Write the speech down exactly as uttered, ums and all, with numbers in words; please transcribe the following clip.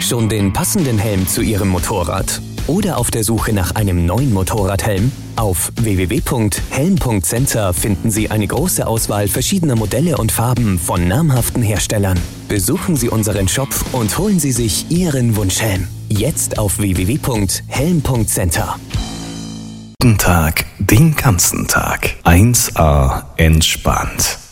Schon den passenden Helm zu Ihrem Motorrad? Oder auf der Suche nach einem neuen Motorradhelm? Auf w w w punkt helm punkt center finden Sie eine große Auswahl verschiedener Modelle und Farben von namhaften Herstellern. Besuchen Sie unseren Shop und holen Sie sich Ihren Wunschhelm. Jetzt auf w w w punkt helm punkt center. Guten Tag, den ganzen Tag. eins a entspannt.